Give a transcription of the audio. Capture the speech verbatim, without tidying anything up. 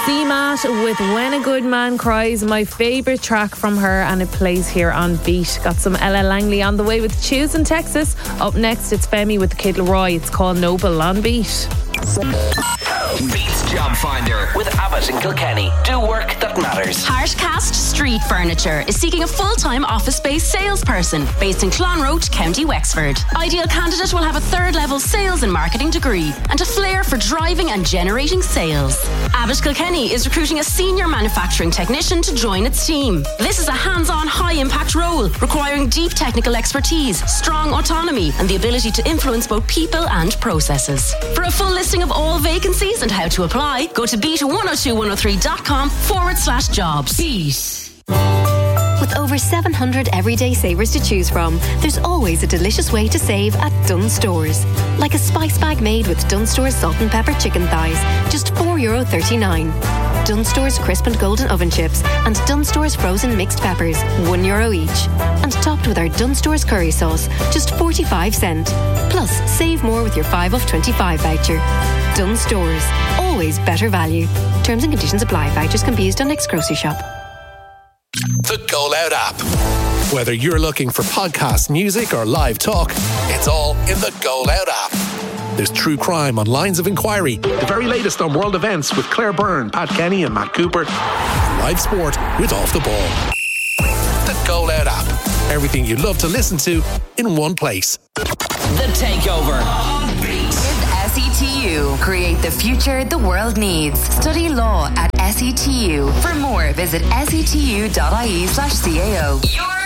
C-Mat with When a Good Man Cries, my favourite track from her, and it plays here on Beat. Got some Ella Langley on the way with Choose in Texas. Up next, it's Femi with the Kid Leroy. It's called Noble on Beat. Beats Job Finder with Abbott and Kilkenny. Do work that matters. Hartcast Street Furniture is seeking a full-time office space salesperson based in Clonroach, County Wexford. Ideal candidate will have a third-level sales and marketing degree and a flair for driving and generating sales. Abbott Kilkenny is recruiting a senior manufacturing technician to join its team. This is a hands-on, high-impact role requiring deep technical expertise, strong autonomy, and the ability to influence both people and processes. For a full listing of all vacancies and how to apply, go to beat one oh two one oh three dot com forward slash jobs. Beat. With over seven hundred everyday savers to choose from, there's always a delicious way to save at Dunnes Stores. Like a spice bag made with Dunnes Stores salt and pepper chicken thighs, just four euro thirty-nine. Dunnes Stores crisp and golden oven chips and Dunnes Stores frozen mixed peppers, one euro each. And topped with our Dunnes Stores curry sauce, just forty-five cent. Plus, save more with your five off twenty-five voucher. Dunnes Stores, always better value. Terms and conditions apply. Vouchers can be used on next grocery shop. The Go Loud app. Whether you're looking for podcast, music or live talk, it's all in the Go Loud app. There's true crime on Lines of Inquiry, the very latest on world events with Claire Byrne, Pat Kenny and Matt Cooper, and live sport with Off the Ball. The Go Loud app. Everything you love to listen to in one place. The Takeover. With S E T U, create the future the world needs. Study law at S E T U. For more, visit S E T U dot I E slash C A O. Your